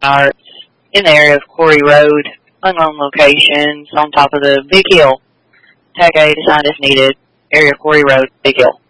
our in the area of Quarry Road, unknown locations on top of the Big Hill. Tag aid assigned if needed. Area of Quarry Road, Big Hill.